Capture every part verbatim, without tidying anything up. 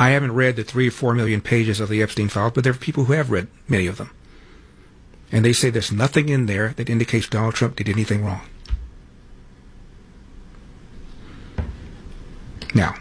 I haven't read the three or four million pages of the Epstein files, but there are people who have read many of them. And they say there's nothing in there that indicates Donald Trump did anything wrong. Now,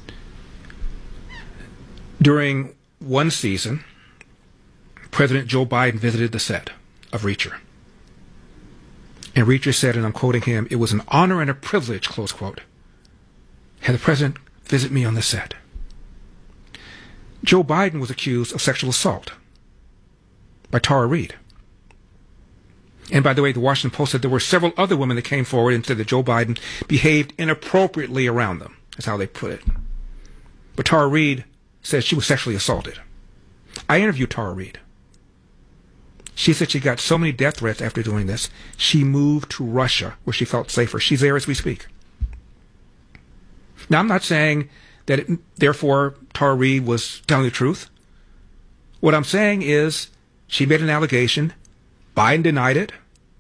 during one season, President Joe Biden visited the set of Reacher. And Reacher said, and I'm quoting him, "It was an honor and a privilege," close quote, "had the president visit me on the set." Joe Biden was accused of sexual assault by Tara Reid. And by the way, the Washington Post said there were several other women that came forward and said that Joe Biden behaved inappropriately around them. That's how they put it. But Tara Reid says she was sexually assaulted. I interviewed Tara Reid. She said she got so many death threats after doing this, she moved to Russia where she felt safer. She's there as we speak. Now, I'm not saying that it, therefore Tara Reid was telling the truth. What I'm saying is she made an allegation. Biden denied it.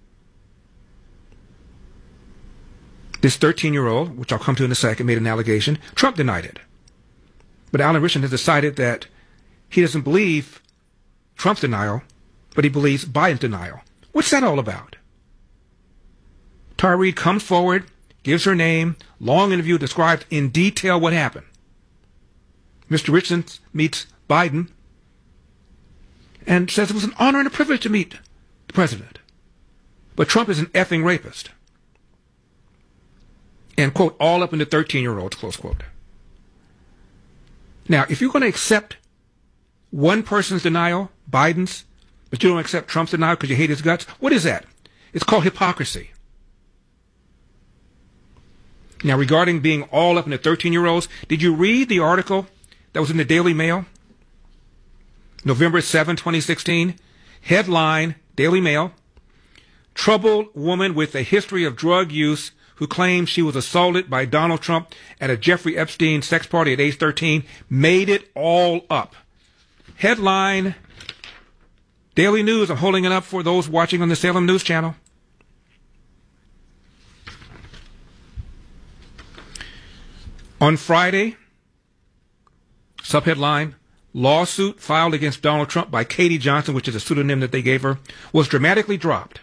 This thirteen-year-old, which I'll come to in a second, made an allegation. Trump denied it. But Alan Richardson has decided that he doesn't believe Trump's denial, but he believes Biden's denial. What's that all about? Tara Reid comes forward, gives her name, long interview, describes in detail what happened. Mister Richardson meets Biden and says it was an honor and a privilege to meet the president. But Trump is an effing rapist. And, quote, all up into thirteen-year-olds, close quote. Now, if you're going to accept one person's denial, Biden's, but you don't accept Trump's denial because you hate his guts, what is that? It's called hypocrisy. Now, regarding being all up into thirteen-year-olds, did you read the article that was in the Daily Mail? November seventh, twenty sixteen. Headline, Daily Mail. Troubled woman with a history of drug use who claims she was assaulted by Donald Trump at a Jeffrey Epstein sex party at age thirteen made it all up. Headline, Daily News. I'm holding it up for those watching on the Salem News Channel. On Friday, subheadline, lawsuit filed against Donald Trump by Katie Johnson, which is a pseudonym that they gave her, was dramatically dropped.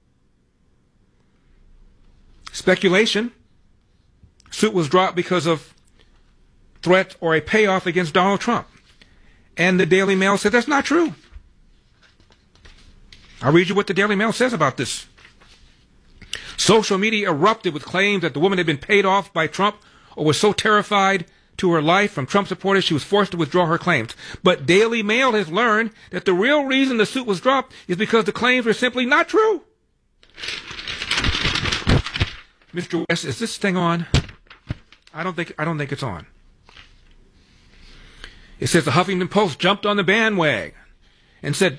Speculation, suit was dropped because of threat or a payoff against Donald Trump. And the Daily Mail said that's not true. I'll read you what the Daily Mail says about this. Social media erupted with claims that the woman had been paid off by Trump or was so terrified to her life from Trump supporters she was forced to withdraw her claims. But Daily Mail has learned that the real reason the suit was dropped is because the claims were simply not true. Mister West, is this thing on? I don't think I don't think it's on. It says the Huffington Post jumped on the bandwagon and said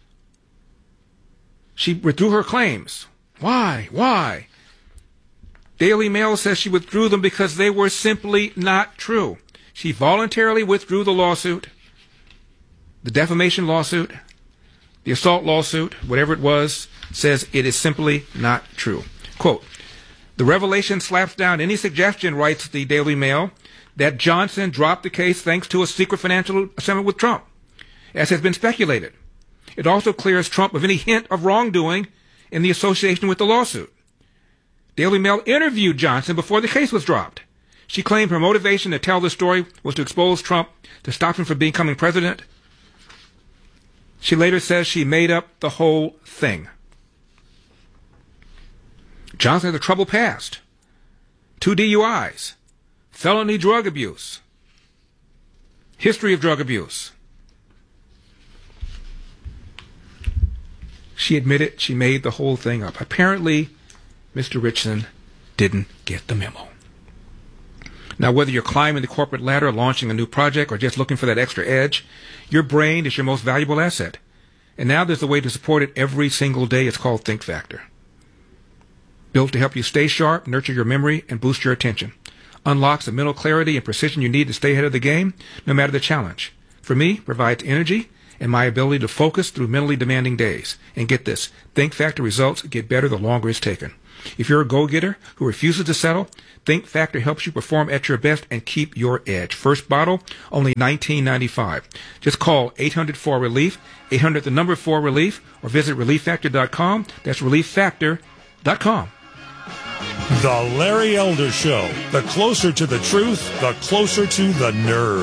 she withdrew her claims. Why? Why? Daily Mail says she withdrew them because they were simply not true. She voluntarily withdrew the lawsuit, the defamation lawsuit, the assault lawsuit, whatever it was, says it is simply not true. Quote, the revelation slaps down any suggestion, writes the Daily Mail, that Johnson dropped the case thanks to a secret financial settlement with Trump, as has been speculated. It also clears Trump of any hint of wrongdoing in the association with the lawsuit. Daily Mail interviewed Johnson before the case was dropped. She claimed her motivation to tell the story was to expose Trump, to stop him from becoming president. She later says she made up the whole thing. Johnson has a troubled past. Two D U Is. Felony drug abuse. History of drug abuse. She admitted she made the whole thing up. Apparently, Mister Richardson didn't get the memo. Now, whether you're climbing the corporate ladder, launching a new project, or just looking for that extra edge, your brain is your most valuable asset. And now there's a way to support it every single day. It's called Think Factor. Built to help you stay sharp, nurture your memory, and boost your attention. Unlocks the mental clarity and precision you need to stay ahead of the game, no matter the challenge. For me, provides energy and my ability to focus through mentally demanding days. And get this, Think Factor results get better the longer it's taken. If you're a go-getter who refuses to settle, Think Factor helps you perform at your best and keep your edge. First bottle, only nineteen ninety-five. Just call eight hundred four relief, eight hundred the number four relief, or visit relief factor dot com. That's relief factor dot com. The Larry Elder Show. The closer to the truth, the closer to the nerve.